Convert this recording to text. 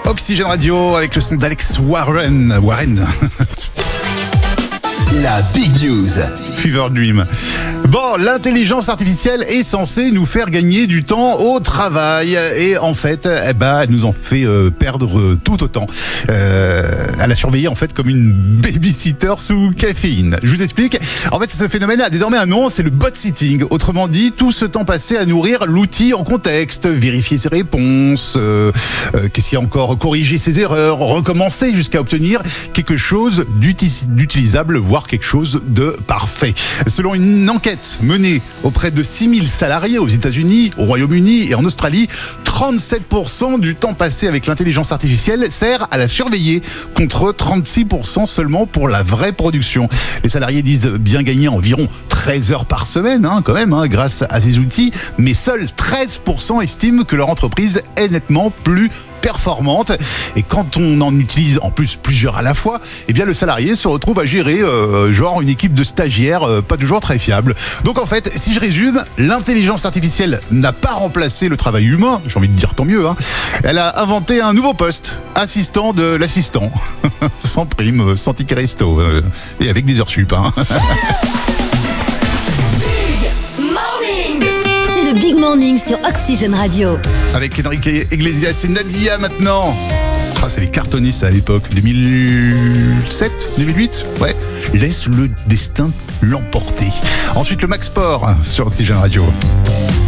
Oxygène Radio avec le son d'Alex Warren. La Big News. Fever Dream. Bon, l'intelligence artificielle est censée nous faire gagner du temps au travail et en fait, elle nous en fait perdre tout autant. Elle a surveillé en fait comme une babysitter sous caféine. Je vous explique. En fait, ce phénomène a désormais un nom, c'est le bot sitting. Autrement dit, tout ce temps passé à nourrir l'outil en contexte, vérifier ses réponses, qu'est-ce qu'il y a encore, corriger ses erreurs, recommencer jusqu'à obtenir quelque chose d'utilisable, voire quelque chose de parfait. Selon une enquête menée auprès de 6000 salariés aux États-Unis, au Royaume-Uni et en Australie, 37% du temps passé avec l'intelligence artificielle sert à la surveiller, contre 36% seulement pour la vraie production. Les salariés disent bien gagner environ 13 heures par semaine, quand même, grâce à ces outils, mais seuls 13% estiment que leur entreprise est nettement plus performante. Et quand on en utilise en plus plusieurs à la fois, eh bien le salarié se retrouve à gérer genre une équipe de stagiaires pas toujours très fiable. Donc en fait, si je résume, l'intelligence artificielle n'a pas remplacé le travail humain, j'ai envie de dire tant mieux, Elle a inventé un nouveau poste, assistant de l'assistant, sans prime, sans ticket resto, et avec des heures sup. C'est le Big Morning sur Oxygène Radio. Avec Enrique Iglesias et Nadia maintenant. Ça avait cartonné ça à l'époque, 2007, 2008, ouais. Laisse le destin l'emporter. Ensuite le Max Sport sur Oxygène Radio.